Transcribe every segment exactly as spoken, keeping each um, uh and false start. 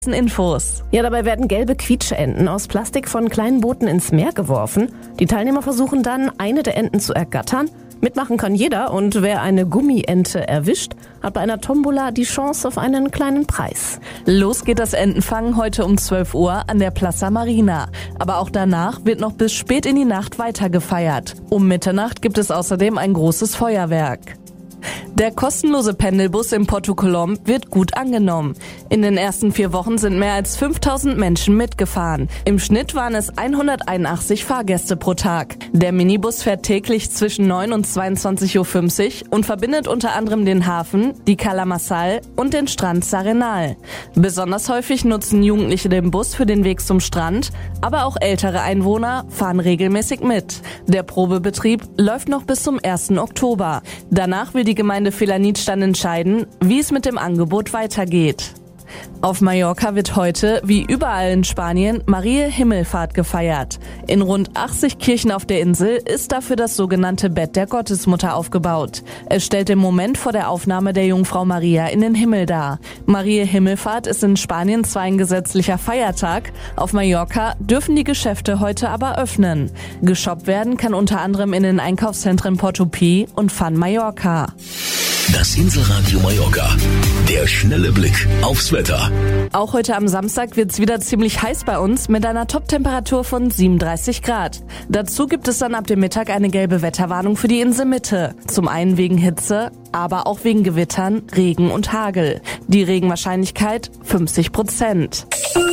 Infos. Ja, dabei werden gelbe Quietscheenten aus Plastik von kleinen Booten ins Meer geworfen. Die Teilnehmer versuchen dann, eine der Enten zu ergattern. Mitmachen kann jeder und wer eine Gummiente erwischt, hat bei einer Tombola die Chance auf einen kleinen Preis. Los geht das Entenfangen heute um zwölf Uhr an der Plaza Marina. Aber auch danach wird noch bis spät in die Nacht weiter gefeiert. Um Mitternacht gibt es außerdem ein großes Feuerwerk. Der kostenlose Pendelbus in Porto Colom wird gut angenommen. In den ersten vier Wochen sind mehr als fünftausend Menschen mitgefahren. Im Schnitt waren es hunderteinundachtzig Fahrgäste pro Tag. Der Minibus fährt täglich zwischen neun und zweiundzwanzig Uhr fünfzig und verbindet unter anderem den Hafen, die Cala Masal und den Strand S'Arenal. Besonders häufig nutzen Jugendliche den Bus für den Weg zum Strand, aber auch ältere Einwohner fahren regelmäßig mit. Der Probebetrieb läuft noch bis zum ersten Oktober. Danach will die Gemeinde Felanitsch dann entscheiden, wie es mit dem Angebot weitergeht. Auf Mallorca wird heute, wie überall in Spanien, Mariä Himmelfahrt gefeiert. In rund achtzig Kirchen auf der Insel ist dafür das sogenannte Bett der Gottesmutter aufgebaut. Es stellt den Moment vor der Aufnahme der Jungfrau Maria in den Himmel dar. Mariä Himmelfahrt ist in Spanien zwar ein gesetzlicher Feiertag, auf Mallorca dürfen die Geschäfte heute aber öffnen. Geshoppt werden kann unter anderem in den Einkaufszentren Porto Pi und Fun Mallorca. Das Inselradio Mallorca. Der schnelle Blick aufs Wetter. Auch heute am Samstag wird's wieder ziemlich heiß bei uns mit einer Toptemperatur von siebenunddreißig Grad. Dazu gibt es dann ab dem Mittag eine gelbe Wetterwarnung für die Inselmitte. Zum einen wegen Hitze, aber auch wegen Gewittern, Regen und Hagel. Die Regenwahrscheinlichkeit fünfzig Prozent.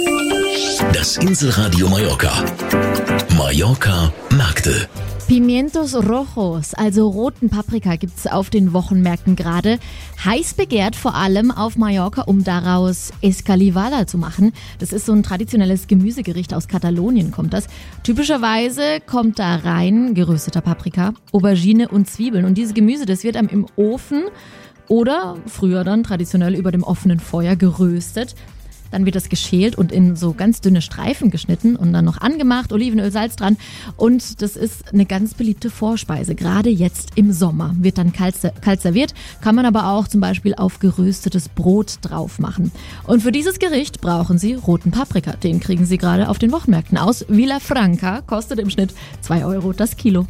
Das Inselradio Mallorca. Mallorca Märkte. Pimientos Rojos, also roten Paprika, gibt's auf den Wochenmärkten gerade. Heiß begehrt vor allem auf Mallorca, um daraus Escalivada zu machen. Das ist so ein traditionelles Gemüsegericht, aus Katalonien kommt das. Typischerweise kommt da rein gerösteter Paprika, Aubergine und Zwiebeln. Und dieses Gemüse, das wird dann im Ofen oder früher dann traditionell über dem offenen Feuer geröstet. Dann wird das geschält und in so ganz dünne Streifen geschnitten und dann noch angemacht, Olivenöl, Salz dran. Und das ist eine ganz beliebte Vorspeise, gerade jetzt im Sommer. Wird dann kalt, kalt serviert, kann man aber auch zum Beispiel auf geröstetes Brot drauf machen. Und für dieses Gericht brauchen Sie roten Paprika. Den kriegen Sie gerade auf den Wochenmärkten aus. Villafranca kostet im Schnitt zwei Euro das Kilo.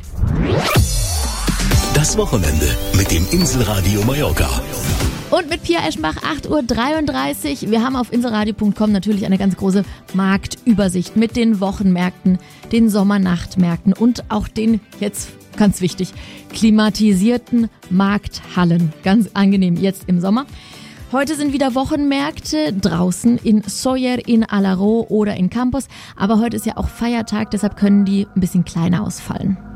Das Wochenende mit dem Inselradio Mallorca. Und mit Pia Eschenbach, acht Uhr dreiunddreißig. Wir haben auf inselradio punkt com natürlich eine ganz große Marktübersicht mit den Wochenmärkten, den Sommernachtmärkten und auch den, jetzt ganz wichtig, klimatisierten Markthallen. Ganz angenehm jetzt im Sommer. Heute sind wieder Wochenmärkte draußen in Sóller, in Alaró oder in Campos. Aber heute ist ja auch Feiertag, deshalb können die ein bisschen kleiner ausfallen.